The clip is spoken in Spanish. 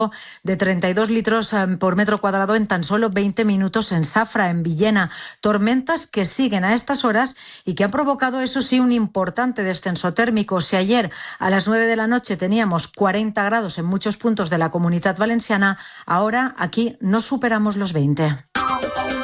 de 32 litros por metro cuadrado en tan solo 20 minutos en Safra, en Villena. Tormentas que siguen a estas horas y que han provocado, eso sí, un importante descenso térmico. Si ayer a las 9 de la noche teníamos 40 grados en muchos puntos de la Comunidad Valenciana, ahora aquí no superamos los 20.